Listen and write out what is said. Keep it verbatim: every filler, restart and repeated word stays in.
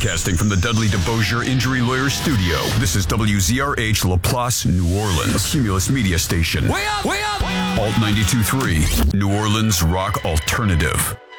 Broadcasting from the Dudley DeBosier Injury Lawyer Studio, this is W Z R H LaPlace, New Orleans, Cumulus Media Station. Way up! Way up! Alt ninety-two point three, New Orleans Rock Alternative.